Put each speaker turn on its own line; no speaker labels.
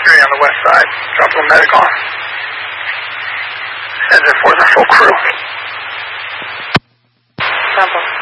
3 on the west side. Drop the medic on. Send it for the full crew.
Sample.